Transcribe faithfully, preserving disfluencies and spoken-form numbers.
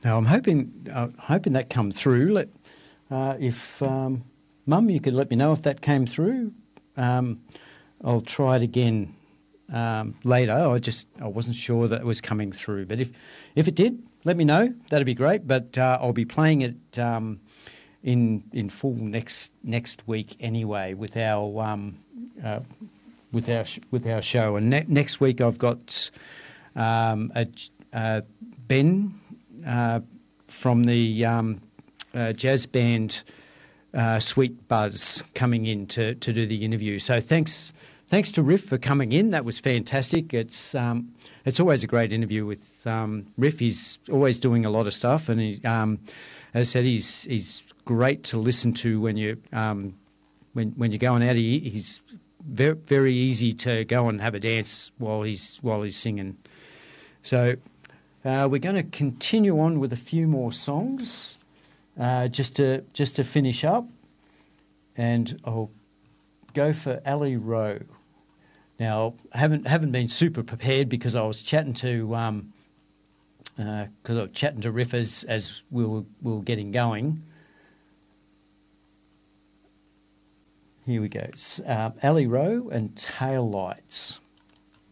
Now I'm hoping uh, hoping that come through. Let uh, if um, Mum, you could let me know if that came through. Um, I'll try it again um, later. I just I wasn't sure that it was coming through, but if if it did, let me know. That'd be great. But uh, I'll be playing it um, in in full next next week anyway with our um, uh, with our sh- with our show. And ne- next week I've got um, a, uh, Ben uh, from the um, uh, jazz band uh, Sweet Buzz coming in to to do the interview. So thanks. Thanks to Riff for coming in. That was fantastic. It's um, it's always a great interview with um, Riff. He's always doing a lot of stuff, and he, um, as I said, he's he's great to listen to when you um, when when you're going out. He, he's very very easy to go and have a dance while he's while he's singing. So uh, we're going to continue on with a few more songs, uh, just to just to finish up, and I'll go for Ali Rowe. Now, I haven't haven't been super prepared because I was chatting to um, uh, cause I was chatting to Riff as, as we were we were getting going. Here we go. Uh, Ali Rowe and Tail Lights.